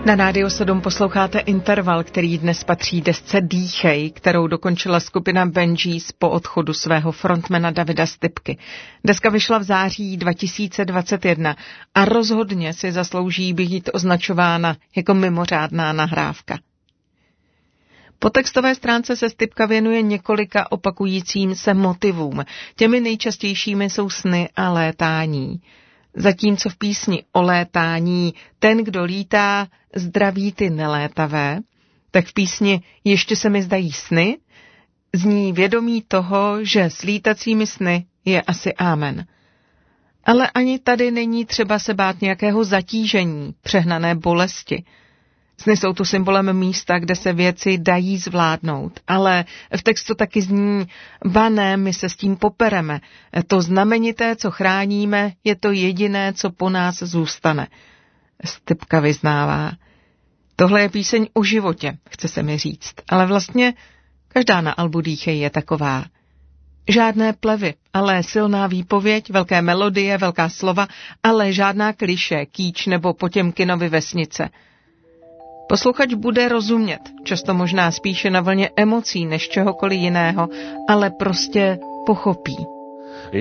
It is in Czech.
Na Rádiu 7 posloucháte Interval, který dnes patří desce Dýchej, kterou dokončila skupina Benjis po odchodu svého frontmana Davida Stypky. Deska vyšla v září 2021 a rozhodně si zaslouží být označována jako mimořádná nahrávka. Po textové stránce se Stypka věnuje několika opakujícím se motivům. Těmi nejčastějšími jsou sny a létání. Zatímco v písni o létání Ten, kdo lítá, zdraví ty nelétavé, tak v písni Ještě se mi zdají sny zní vědomí toho, že s lítacími sny je asi amen. Ale ani tady není třeba se bát nějakého zatížení, přehnané bolesti. Sny jsou tu symbolem místa, kde se věci dají zvládnout, ale v textu taky zní, ba ne, my se s tím popereme. To znamenité, co chráníme, je to jediné, co po nás zůstane. Stypka vyznává. Tohle je píseň o životě, chce se mi říct, ale vlastně každá na albu Dýchej je taková. Žádné plevy, ale silná výpověď, velké melodie, velká slova, ale žádná klišé, kýč nebo Potěmkinovy vesnice. Posluchač bude rozumět, často možná spíše na vlně emocí než čehokoliv jiného, ale prostě pochopí.